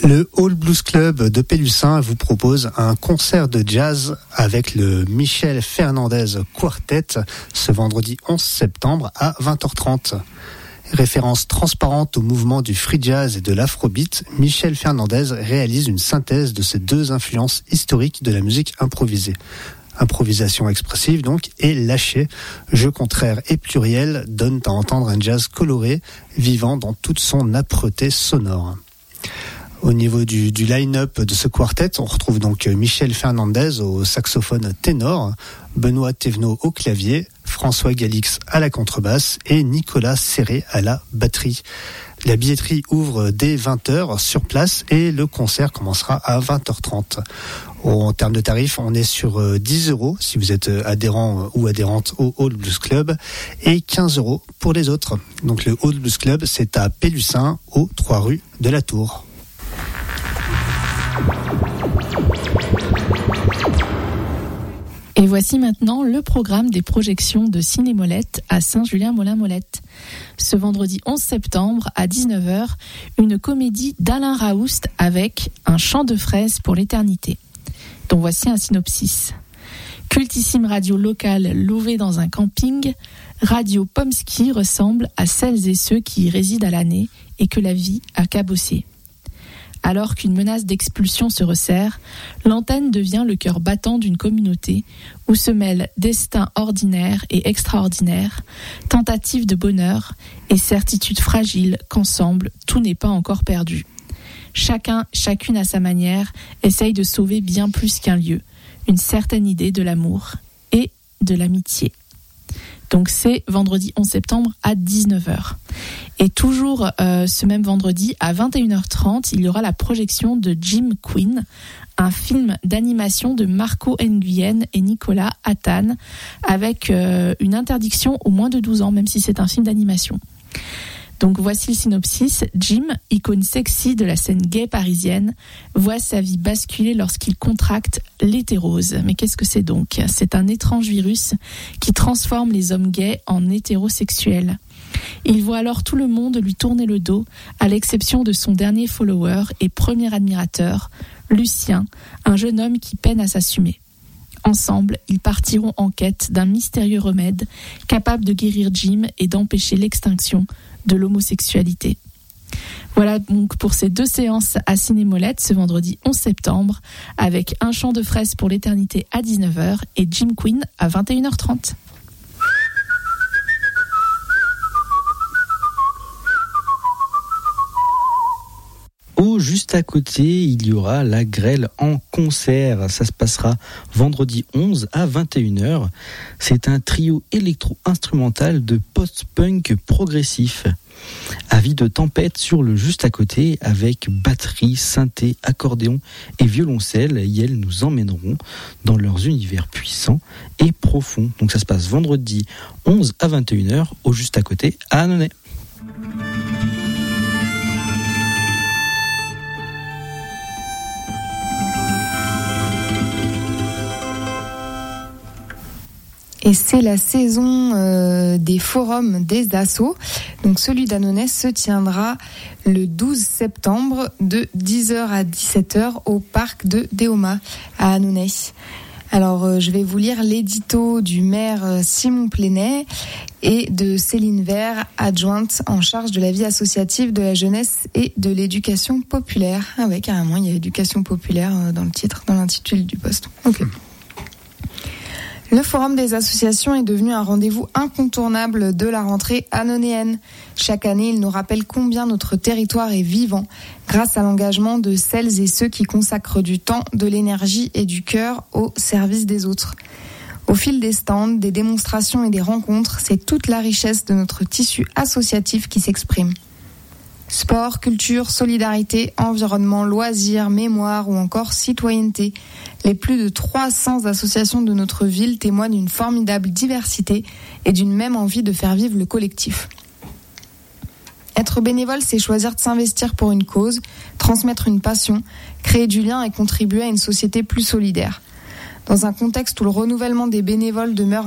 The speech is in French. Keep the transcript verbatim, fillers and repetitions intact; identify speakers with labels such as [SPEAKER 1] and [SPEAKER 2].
[SPEAKER 1] Le All Blues Club de Pélussin vous propose un concert de jazz avec le Michel Fernandez Quartet ce vendredi onze septembre à vingt heures trente. Référence transparente au mouvement du free jazz et de l'afrobeat, Michel Fernandez réalise une synthèse de ces deux influences historiques de la musique improvisée. Improvisation expressive donc et lâchée, jeu contraire et pluriel donnent à entendre un jazz coloré, vivant dans toute son âpreté sonore. Au niveau du, du line-up de ce quartet, on retrouve donc Michel Fernandez au saxophone ténor, Benoît Thévenot au clavier, François Galix à la contrebasse et Nicolas Serré à la batterie. La billetterie ouvre dès vingt heures sur place et le concert commencera à vingt heures trente. En termes de tarifs, on est sur dix euros si vous êtes adhérent ou adhérente au All Blues Club et quinze euros pour les autres. Donc le All Blues Club, c'est à Pélussin, aux trois rue de la Tour.
[SPEAKER 2] Et voici maintenant le programme des projections de Ciné-Molette à Saint-Julien-Molin-Molette. Ce vendredi onze septembre à dix-neuf heures, une comédie d'Alain Raoust avec Un chant de fraises pour l'éternité, dont voici un synopsis. Cultissime radio locale louvée dans un camping, Radio Pomsky ressemble à celles et ceux qui y résident à l'année et que la vie a cabossé. Alors qu'une menace d'expulsion se resserre, l'antenne devient le cœur battant d'une communauté où se mêlent destin ordinaire et extraordinaire, tentative de bonheur et certitude fragile qu'ensemble, tout n'est pas encore perdu. Chacun, chacune à sa manière, essaye de sauver bien plus qu'un lieu, une certaine idée de l'amour et de l'amitié. Donc c'est vendredi onze septembre à dix-neuf heures. Et toujours euh, ce même vendredi à vingt et une heures trente, il y aura la projection de Jim Quinn, un film d'animation de Marco Nguyen et Nicolas Attane, avec euh, une interdiction aux moins de douze ans, même si c'est un film d'animation. Donc voici le synopsis. Jim, icône sexy de la scène gay parisienne, voit sa vie basculer lorsqu'il contracte l'hétérose. Mais qu'est-ce que c'est donc ? C'est un étrange virus qui transforme les hommes gays en hétérosexuels. Il voit alors tout le monde lui tourner le dos, à l'exception de son dernier follower et premier admirateur, Lucien, un jeune homme qui peine à s'assumer. Ensemble, ils partiront en quête d'un mystérieux remède capable de guérir Jim et d'empêcher l'extinction de l'homosexualité. Voilà donc pour ces deux séances à Ciné-Molette ce vendredi onze septembre avec Un chant de fraises pour l'éternité à dix-neuf heures et Jim Quinn à vingt et une heures trente.
[SPEAKER 3] Au juste à côté, il y aura la Grêle en concert. Ça se passera vendredi onze à vingt et une heures. C'est un trio électro-instrumental de post-punk progressif. Avis de tempête sur le juste à côté avec batterie, synthé, accordéon et violoncelle. Et elles nous emmèneront dans leurs univers puissants et profonds. Donc ça se passe vendredi onze à vingt et une heures au juste à côté à Annonay.
[SPEAKER 4] Et c'est la saison euh, des forums des assos. Donc celui d'Annonay se tiendra le douze septembre de dix heures à dix-sept heures au parc de Déoma à Annonay. Alors euh, je vais vous lire l'édito du maire euh, Simon Plénet et de Céline Vert, adjointe en charge de la vie associative, de la jeunesse et de l'éducation populaire. Ah ouais, carrément, il y a éducation populaire euh, dans le titre, dans l'intitulé du poste. Ok. Le Forum des associations est devenu un rendez-vous incontournable de la rentrée annonayenne. Chaque année, il nous rappelle combien notre territoire est vivant grâce à l'engagement de celles et ceux qui consacrent du temps, de l'énergie et du cœur au service des autres. Au fil des stands, des démonstrations et des rencontres, c'est toute la richesse de notre tissu associatif qui s'exprime. Sport, culture, solidarité, environnement, loisirs, mémoire ou encore citoyenneté. Les plus de trois cents associations de notre ville témoignent d'une formidable diversité et d'une même envie de faire vivre le collectif. Être bénévole, c'est choisir de s'investir pour une cause, transmettre une passion, créer du lien et contribuer à une société plus solidaire. Dans un contexte où le renouvellement des bénévoles demeure